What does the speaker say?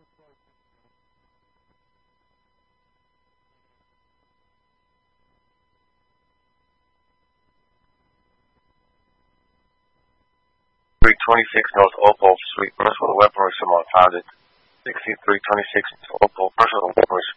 326 North Opal Street, personal weaponry someone found it. 6326 Opal, personal weaponry